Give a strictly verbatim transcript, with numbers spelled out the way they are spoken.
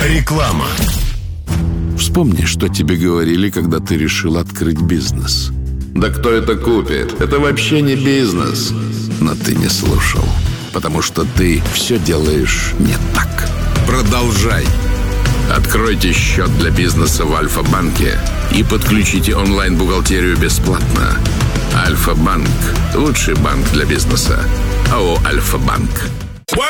Реклама. Вспомни, что тебе говорили, когда ты решил открыть бизнес. Да кто это купит? Это вообще не бизнес. Но ты не слушал, потому что ты все делаешь не так. Продолжай. Откройте счет для бизнеса в Альфа-банке и подключите онлайн-бухгалтерию бесплатно. Альфа-банк – лучший банк для бизнеса. АО «Альфа-банк».